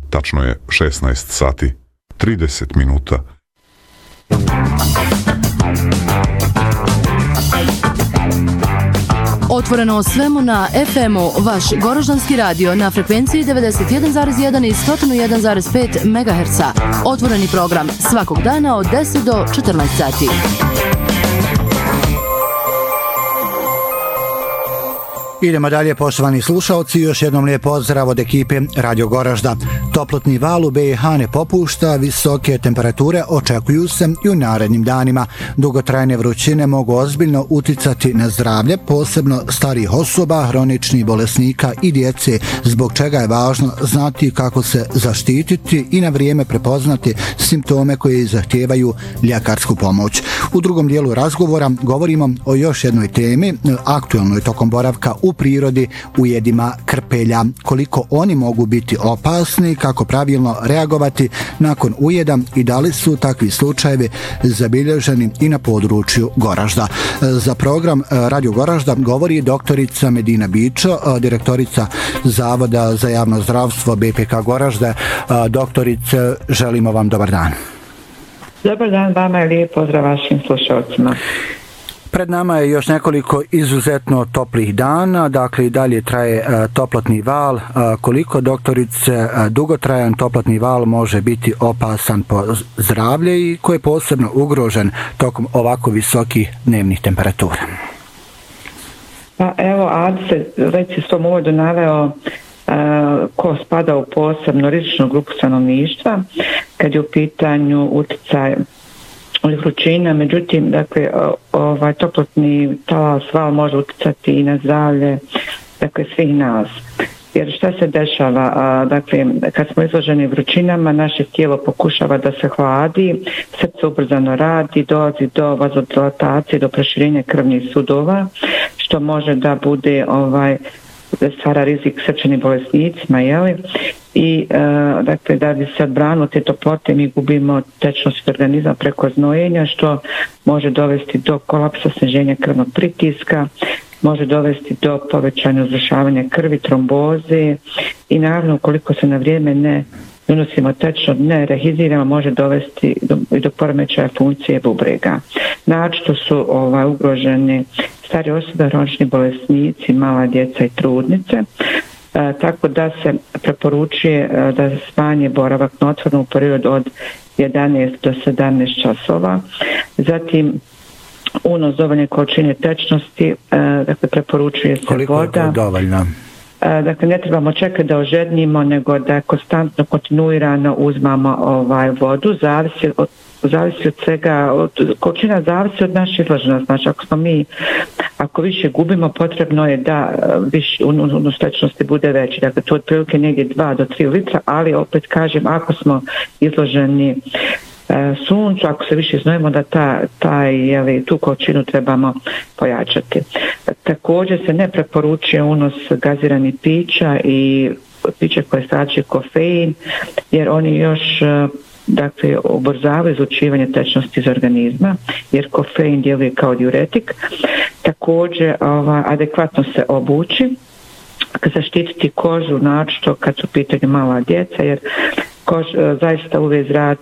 Tačno je 16 sati 30 minuta. Otvoreno o svemu na FM-u, vaš Goroždanski radio na frekvenciji 91,1 i 101,5 MHz. Otvoreni program svakog dana od 10 do 14 sati. Idemo dalje, poštovani slušalci, još jednom lijep pozdrav od ekipe Radio Goražda. Toplotni val u BiH ne popušta, visoke temperature očekuju se i u narednim danima. Dugotrajne vrućine mogu ozbiljno uticati na zdravlje, posebno starijih osoba, hroničnih bolesnika i djece, zbog čega je važno znati kako se zaštititi i na vrijeme prepoznati simptome koji zahtijevaju ljekarsku pomoć. U drugom dijelu razgovora govorimo o još jednoj temi, aktualnoj tokom boravka u prirodi, ujedima krpelja. Koliko oni mogu biti opasni, kako pravilno reagovati nakon ujeda i da li su takvi slučajevi zabilježeni i na području Goražda. Za program Radio Goražda govori doktorica Medina Bičo, direktorica Zavoda za javno zdravstvo BPK Goražda. Doktorice, želimo vam dobar dan. Dobar dan vama i lijep pozdrav vašim slušalcima. Pred nama je još nekoliko izuzetno toplih dana, dakle i dalje traje toplotni val. Koliko, doktorice, dugotrajan toplotni val može biti opasan po zdravlje i ko je posebno ugrožen tokom ovako visokih dnevnih temperatura? Pa evo, Adi se već u svom uvodu naveo ko spada u posebno rizičnu grupu stanovništva kad je u pitanju utjecaj vrućina, međutim, dakle, ovaj toplotni talas val može utjecati i na zdravlje, dakle, svih nas. Jer šta se dešava? Dakle, kad smo izloženi vrućinama, naše tijelo pokušava da se hladi, srce ubrzano radi, dolazi do vazodilatacije, do proširenja krvnih sudova, što može da bude stvara rizik srčanim bolesnicima, jeli? I dakle, da bi se odbranilo te toplote, mi gubimo tečnost organizma preko znojenja, što može dovesti do kolapsa, sniženja krvnog pritiska, može dovesti do povećanja uzvršavanja krvi, tromboze i naravno ukoliko se na vrijeme ne unosimo tečno, ne rehidriramo, može dovesti do poremećaja funkcije bubrega. Naročito su ugroženi starije osobe, hronični bolesnici, mala djeca i trudnice. Tako da se preporučuje da se smanje boravak na otvorenom u periodu od 11 do 17 časova. Zatim unos dovoljne količine tečnosti, dakle preporučuje se koliko voda. Koliko je dovoljno? Dakle, ne trebamo čekati da ožednimo, nego da konstantno, kontinuirano uzmamo vodu, zavisi od svega, količina zavisi od naše izloženosti. Znači, ako više gubimo, potrebno je da više unos tečnosti bude veći. Dakle, to otprilike negdje 2 do 3 litra, ali opet kažem, ako smo izloženi suncu, ako se više znojimo da tu količinu trebamo pojačati. Također se ne preporučuje unos gaziranih pića i pića koje sadrže kofein, jer oni još ubrzavaju izlučivanje tečnosti iz organizma, jer kofein djeluje kao diuretik. Također adekvatno se obući, zaštititi kožu, naročito kad su u pitanju mala djeca, jer zaista UV zraci